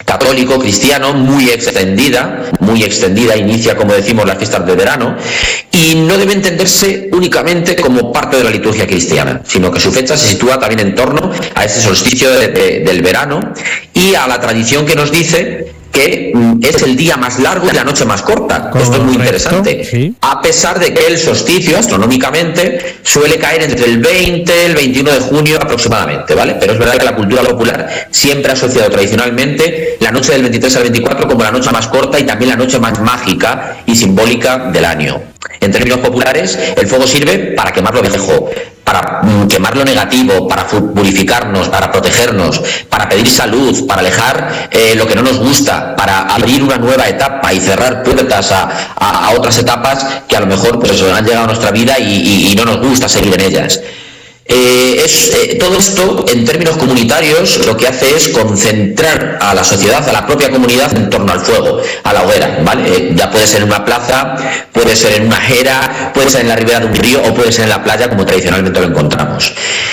católico, cristiano, muy extendida, inicia, como decimos, las fiestas de verano, y no debe entenderse únicamente como parte de la liturgia cristiana, sino que su fecha se sitúa también en torno a ese solsticio del verano y a la tradición que nos dice que es el día más largo y la noche más corta. Esto es muy interesante. Sí. A pesar de que el solsticio, astronómicamente, suele caer entre el 20 y el 21 de junio aproximadamente, ¿vale? Pero es verdad que la cultura popular siempre ha asociado tradicionalmente la noche del 23 al 24 como la noche más corta y también la noche más mágica y simbólica del año. En términos populares, el fuego sirve para quemar lo viejo, para quemar lo negativo, para purificarnos, para protegernos, para pedir salud, para alejar lo que no nos gusta, para abrir una nueva etapa y cerrar puertas a otras etapas que a lo mejor pues han llegado a nuestra vida y no nos gusta seguir en ellas. Todo esto, en términos comunitarios, lo que hace es concentrar a la sociedad, a la propia comunidad, en torno al fuego, a la hoguera, ¿vale? Ya puede ser en una plaza, puede ser en una era, puede ser en la ribera de un río o puede ser en la playa, como tradicionalmente lo encontramos.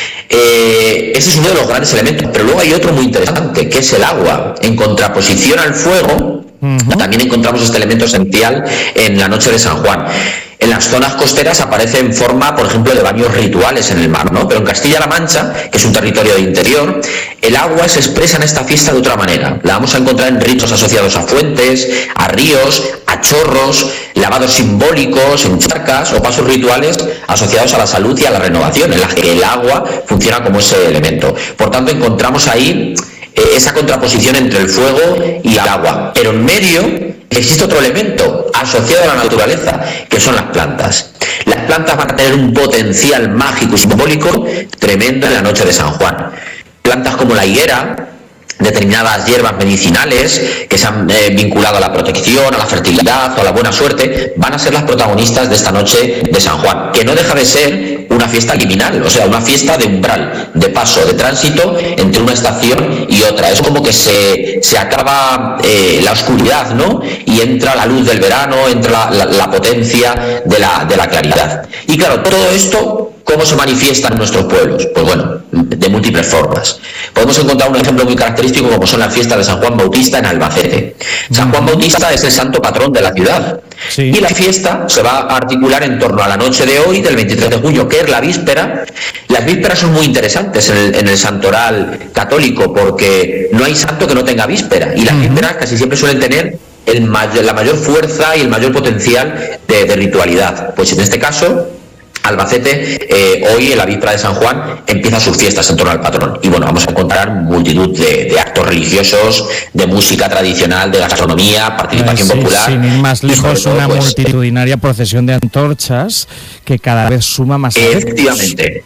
Ese es uno de los grandes elementos, pero luego hay otro muy interesante, que es el agua. En contraposición al fuego, también encontramos este elemento esencial en la noche de San Juan. En las zonas costeras aparece en forma, por ejemplo, de baños rituales en el mar, ¿no? Pero en Castilla-La Mancha, que es un territorio de interior, el agua se expresa en esta fiesta de otra manera. La vamos a encontrar en ritos asociados a fuentes, a ríos, a chorros, lavados simbólicos, en charcas o pasos rituales asociados a la salud y a la renovación, en las que el agua funciona como ese elemento. Por tanto, encontramos ahí esa contraposición entre el fuego y el agua. Pero en medio existe otro elemento asociado a la naturaleza, que son las plantas. Las plantas van a tener un potencial mágico y simbólico tremendo en la noche de San Juan. Plantas como la higuera, determinadas hierbas medicinales que se han vinculado a la protección, a la fertilidad o a la buena suerte, van a ser las protagonistas de esta noche de San Juan, que no deja de ser una fiesta liminal, o sea, una fiesta de umbral, de paso, de tránsito entre una estación y otra. Es como que se acaba la oscuridad, ¿no? Y entra la luz del verano, entra la potencia de la claridad. Y claro, todo esto, ¿cómo se manifiesta en nuestros pueblos? Pues bueno, de múltiples formas. Podemos encontrar un ejemplo muy característico como son las fiestas de San Juan Bautista en Albacete. San Juan Bautista es el santo patrón de la ciudad. Sí. Y la fiesta se va a articular en torno a la noche de hoy, del 23 de junio, que es la víspera. Las vísperas son muy interesantes en el santoral católico porque no hay santo que no tenga víspera. Y las vísperas casi siempre suelen tener la mayor fuerza y el mayor potencial de ritualidad. Pues en este caso, Albacete, hoy en la víspera de San Juan, empieza sus fiestas en torno al patrón. Y bueno, vamos a encontrar multitud de actos religiosos, de música tradicional, de gastronomía, participación popular. Sin ir más lejos, todo, una multitudinaria procesión de antorchas que cada vez suma más. Efectivamente.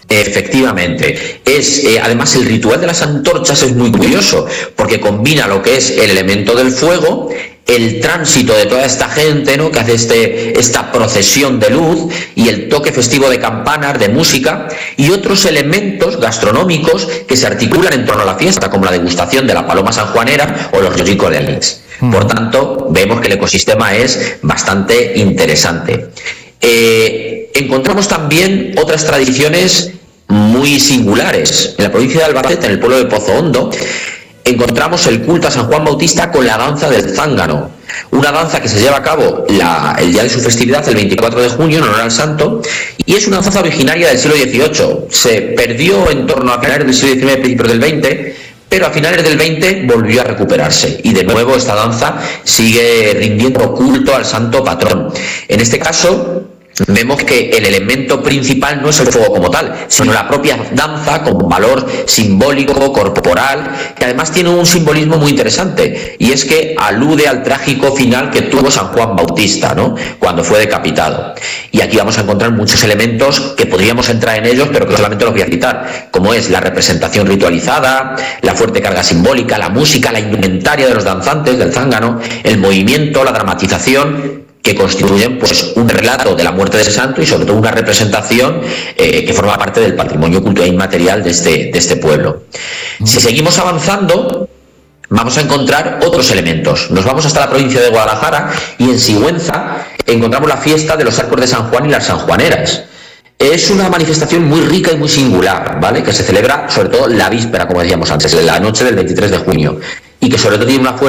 Además, el ritual de las antorchas es muy curioso, porque combina lo que es el elemento del fuego, el tránsito de toda esta gente, ¿no?, que hace esta procesión de luz, y el toque festivo de campanas, de música, y otros elementos gastronómicos que se articulan en torno a la fiesta, como la degustación de la paloma sanjuanera o los lloricos de Alins. Por tanto, vemos que el ecosistema es bastante interesante. Encontramos también otras tradiciones muy singulares. En la provincia de Albacete, en el pueblo de Pozo Hondo, encontramos el culto a San Juan Bautista con la danza del zángano, una danza que se lleva a cabo el día de su festividad, el 24 de junio, en honor al santo, y es una danza originaria del siglo XVIII. Se perdió en torno a finales del siglo XIX, principios del XX, pero a finales del XX volvió a recuperarse, y de nuevo esta danza sigue rindiendo culto al santo patrón. En este caso, vemos que el elemento principal no es el fuego como tal, sino la propia danza con valor simbólico, corporal, que además tiene un simbolismo muy interesante, y es que alude al trágico final que tuvo San Juan Bautista, ¿no?, cuando fue decapitado. Y aquí vamos a encontrar muchos elementos que podríamos entrar en ellos, pero que solamente los voy a citar, como es la representación ritualizada, la fuerte carga simbólica, la música, la indumentaria de los danzantes del zángano, el movimiento, la dramatización, que constituyen pues un relato de la muerte de ese santo y sobre todo una representación que forma parte del patrimonio cultural inmaterial de este pueblo. Si seguimos avanzando, vamos a encontrar otros elementos. Nos vamos hasta la provincia de Guadalajara y en Sigüenza encontramos la fiesta de los arcos de San Juan y las sanjuaneras. Es una manifestación muy rica y muy singular, ¿vale?, que se celebra sobre todo la víspera, como decíamos antes, la noche del 23 de junio, y que sobre todo tiene una fuerza